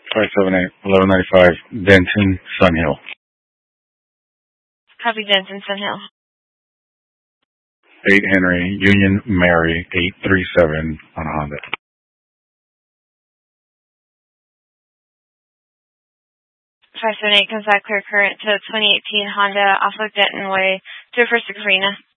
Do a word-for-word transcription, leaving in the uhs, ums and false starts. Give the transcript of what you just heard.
five seven eight, eleven ninety-five, Denton, Sun Hill. Copy, Denton, Sun Hill. eight Henry, Union Mary, eight three seven on a Honda. five seven eight comes back clear current to twenty eighteen Honda off of Denton Way to First Arena.